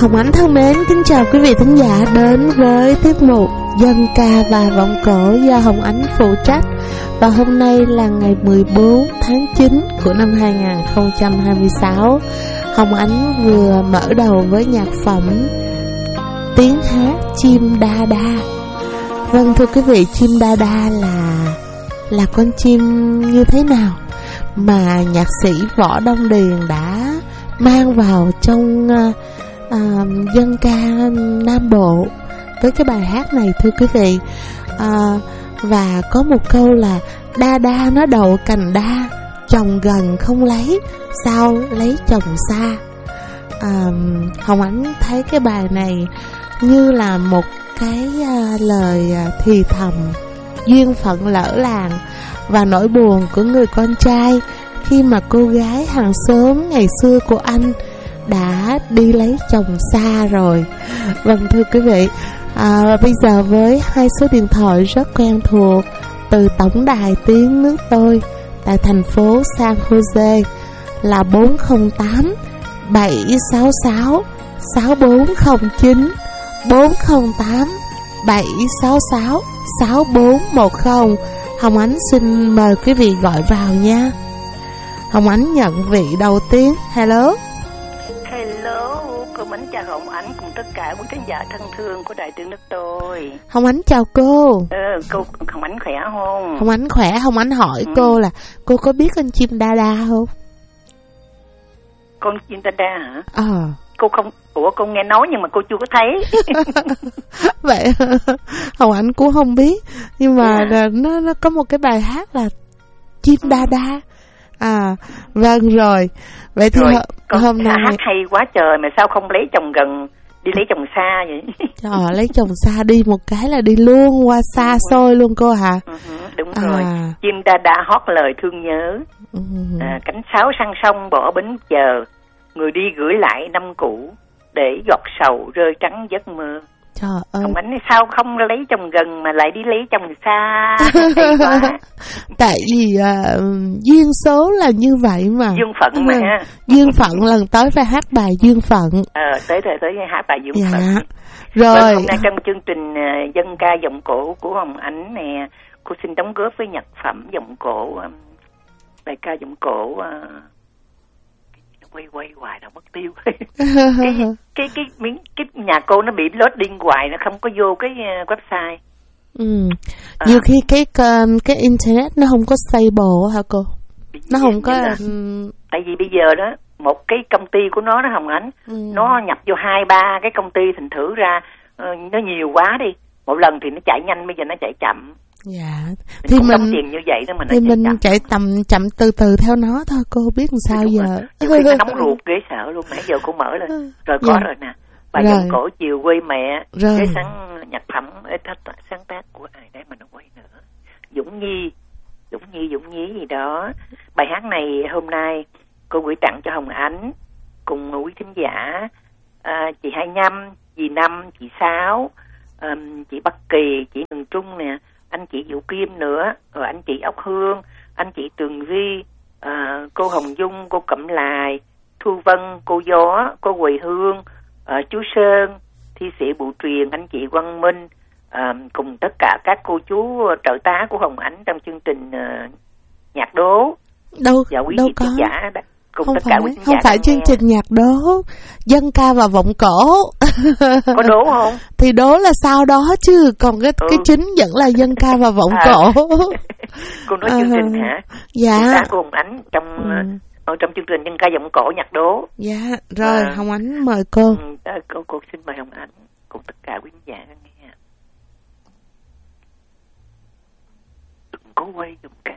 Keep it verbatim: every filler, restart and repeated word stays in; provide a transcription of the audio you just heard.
Hồng Ánh thân mến, kính chào quý vị thính giả đến với tiết mục Dân ca và vọng cổ do Hồng Ánh phụ trách. Và hôm nay là ngày mười bốn tháng chín của năm hai không hai sáu. Hồng Ánh vừa mở đầu với nhạc phẩm Tiếng hát chim đa đa. Vâng thưa quý vị, chim đa đa là là con chim như thế nào mà nhạc sĩ Võ Đông Điền đã mang vào trong uh, À, dân ca Nam Bộ với cái bài hát này thưa quý vị. à, Và có một câu là đa đa nó đậu cành đa, chồng gần không lấy, sao lấy chồng xa. à, Hồng Ánh thấy cái bài này như là một cái à, lời à, thì thầm duyên phận lỡ làng và nỗi buồn của người con trai khi mà cô gái hàng xóm ngày xưa của anh đã đi lấy chồng xa rồi. Vâng thưa quý vị, à, bây giờ với hai số điện thoại rất quen thuộc từ tổng đài tiếng nước tôi tại thành phố San Jose là bốn không tám bảy sáu sáu sáu bốn không chín, bốn không tám bảy sáu sáu sáu bốn một không. Hồng Ánh xin mời quý vị gọi vào nha. Hồng Ánh nhận vị đầu tiên. Hello. Hello, cô Mến chào Hồng Ánh cùng tất cả quý khán giả thân thương của Đài Tiếng Nước tôi. Hồng Ánh chào cô. Ờ, cô Hồng Ánh khỏe không? Hồng Ánh khỏe. Hồng Ánh hỏi ừ. cô là cô có biết con chim đa đa không? Con chim đa đa hả? Ờ. Cô không, ủa cô nghe nói nhưng mà cô chưa có thấy. Vậy Hồng Ánh cũng không biết, nhưng mà yeah. nó nó có một cái bài hát là chim ừ. đa đa. À, vâng rồi. Vậy thì rồi, hôm, hôm nay hát hay quá trời mà sao không lấy chồng gần, đi lấy chồng xa vậy? Trời, lấy chồng xa đi một cái là đi luôn qua xa ừ. xôi luôn cô hả? Ừ, đúng à. rồi. Chim đa đa hót lời thương nhớ. Ừ. À, cánh sáo sang sông bỏ bến chờ, người đi gửi lại năm cũ để giọt sầu rơi trắng giấc mơ. Trời ơi. Hồng Ánh sao không lấy chồng gần mà lại đi lấy chồng xa? Quá. Tại vì uh, duyên số là như vậy mà. Duyên phận mà ha. Duyên phận lần tới phải hát bài duyên phận. Ờ, tới tới tới hát bài duyên dạ. phận. Rồi. Vâng, hôm nay trong chương trình uh, dân ca giọng cổ của Hồng Ánh nè, cô xin đóng góp với nhạc phẩm giọng cổ, uh, bài ca giọng cổ. Uh, quay quay hoài nó mất tiêu. cái cái cái miếng cái nhà cô nó bị loading hoài, nó không có vô cái uh, website. Ừ. À. Nhiều khi cái cái internet nó không có stable hả cô? Nó không có là... tại vì bây giờ đó một cái công ty của nó nó Hồng Ánh, ừ. nó nhập vô hai ba cái công ty, thành thử ra uh, nó nhiều quá đi, một lần thì nó chạy nhanh, bây giờ nó chạy chậm. Dạ. Mình thì mình tiền như vậy đó mà thì chạy mình chậm. chạy tầm chậm từ từ theo nó thôi, cô biết làm sao giờ. Khi nó nóng ruột ghế sợ luôn, nãy giờ cô mở lên rồi có dạ. rồi nè. Bài giọng cổ chiều quê mẹ, rồi. Cái sáng nhạc phẩm sáng tác của ai đấy mà nó quay nữa. Dũng Nhi, Dũng Nhi, Dũng Nhí gì đó. Bài hát này hôm nay cô gửi tặng cho Hồng Ánh cùng quý thính giả, à, chị Hai Nhâm, dì Năm, chị Sáu, um, chị Bắc Kỳ, chị Đường Trung nè, anh chị Diệu Kim nữa, rồi anh chị Ốc Hương, anh chị Tường Vi, uh, cô Hồng Dung, cô Cẩm Lài, Thu Vân, cô Gió, cô Quỳ Hương, uh, chú Sơn, thi sĩ Bụ Truyền, anh chị Quang Minh, uh, cùng tất cả các cô chú trợ tá của Hồng Ánh trong chương trình uh, nhạc đố. Đâu, và quý đâu vị có. Giả đã, cùng không tất phải, cả quý không phải chương nghe. trình nhạc đố, dân ca và vọng cổ. Có đố không? Thì đố là sau đó chứ, còn cái ừ. cái chính vẫn là dân ca và vọng à. cổ. Cô nói chương trình hả? Dạ. Cô Hồng Ánh trong ừ. ở trong chương trình dân ca vọng cổ nhạc đố. Dạ, rồi à. Hồng Ánh mời cô. Ừ, đó, cô cô xin mời Hồng Ánh cùng tất cả quý giả nghe. Đừng có quay dòng ca